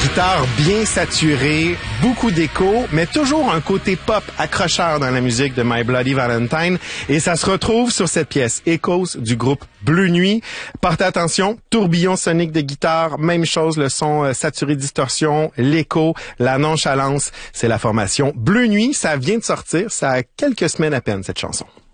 Guitare bien saturée, beaucoup d'écho, mais toujours un côté pop accrocheur dans la musique de My Bloody Valentine. Et ça se retrouve sur cette pièce, Echoes, du groupe Bleu Nuit. Portez attention, tourbillon sonique de guitare, même chose, le son saturé distorsion, l'écho, la nonchalance. C'est la formation Bleu Nuit. Ça vient de sortir, ça a quelques semaines à peine, cette chanson.